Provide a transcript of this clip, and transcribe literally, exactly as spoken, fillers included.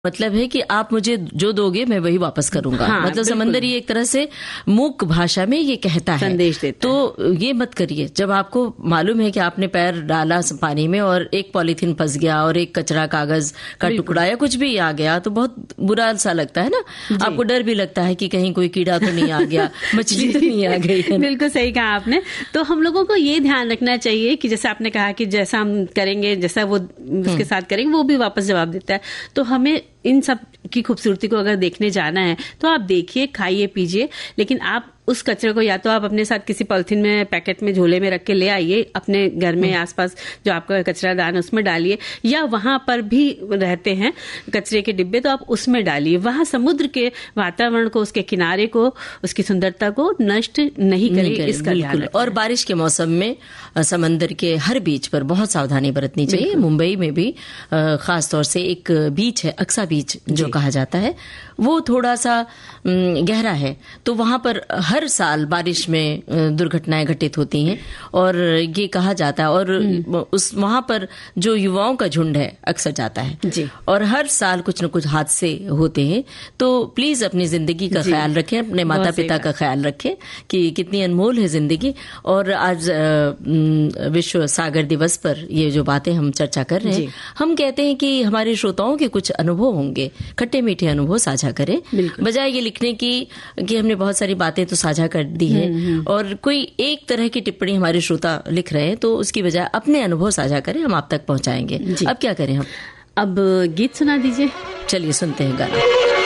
मतलब है कि आप मुझे जो दोगे मैं वही वापस करूंगा। हाँ, मतलब समंदर ये एक तरह से मूक भाषा में ये कहता है, संदेश देता तो है। ये मत करिए। जब आपको मालूम है कि आपने पैर डाला पानी में और एक पॉलीथीन फंस गया और एक कचरा कागज का टुकड़ा या कुछ भी आ गया तो बहुत बुरा सा लगता है ना। आपको डर भी लगता है कि कहीं कोई कीड़ा तो नहीं आ गया, मछली तो नहीं आ गई है। बिल्कुल सही कहा आपने। तो हम लोगों को ये ध्यान रखना चाहिए कि जैसे आपने कहा कि जैसा हम करेंगे, जैसा वो उसके साथ करेंगे, वो भी वापस जवाब देता है। तो हमें इन सब की खूबसूरती को अगर देखने जाना है तो आप देखिए, खाइए, पीजिए, लेकिन आप उस कचरे को या तो आप अपने साथ किसी पॉलिथीन में, पैकेट में, झोले में रख के ले आइए, अपने घर में आसपास जो आपका कचरा दान उसमें डालिए, या वहां पर भी रहते हैं कचरे के डिब्बे तो आप उसमें डालिए। वहां समुद्र के वातावरण को, उसके किनारे को, उसकी सुंदरता को नष्ट नहीं करें, इसका ध्यान रखें। और बारिश के मौसम में समंदर के हर बीच पर बहुत सावधानी बरतनी चाहिए। मुंबई में भी खासतौर से एक बीच है, अक्सा बीच जो कहा जाता है, वो थोड़ा सा गहरा है, तो वहां पर हर साल बारिश में दुर्घटनाएं घटित होती हैं और ये कहा जाता है, और उस वहां पर जो युवाओं का झुंड है अक्सर जाता है जी। और हर साल कुछ न कुछ हादसे होते हैं। तो प्लीज अपनी जिंदगी का ख्याल रखें, अपने माता पिता का ख्याल रखें कि कितनी अनमोल है जिंदगी। और आज विश्व सागर दिवस पर ये जो बातें हम चर्चा कर रहे हैं, हम कहते हैं कि हमारे श्रोताओं के कुछ अनुभव होंगे, खट्टे मीठे अनुभव साझा करें, बजाय ये लिखने की कि हमने बहुत सारी बातें तो साझा कर दी है और कोई एक तरह की टिप्पणी हमारे श्रोता लिख रहे हैं, तो उसकी बजाय अपने अनुभव साझा करें, हम आप तक पहुंचाएंगे। अब क्या करें हम? अब गीत सुना दीजिए। चलिए सुनते हैं गाना।